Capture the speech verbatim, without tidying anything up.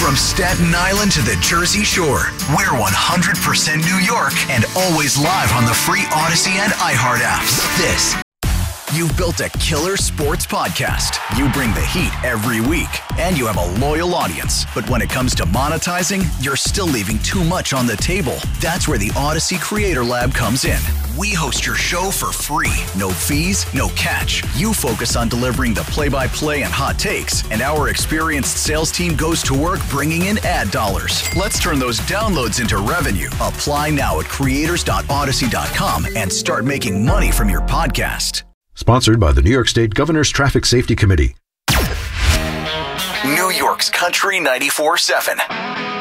From Staten Island to the Jersey Shore, we're one hundred percent New York and always live on the free Odyssey and iHeart apps. This, you've built a killer sports podcast. You bring the heat every week, and you have a loyal audience. But when it comes to monetizing, you're still leaving too much on the table. That's where the Odyssey Creator Lab comes in. We host your show for free. No fees, no catch. You focus on delivering the play-by-play and hot takes, and our experienced sales team goes to work bringing in ad dollars. Let's turn those downloads into revenue. Apply now at creators dot odyssey dot com and start making money from your podcast. Sponsored by the New York State Governor's Traffic Safety Committee. New York's Country ninety-four seven.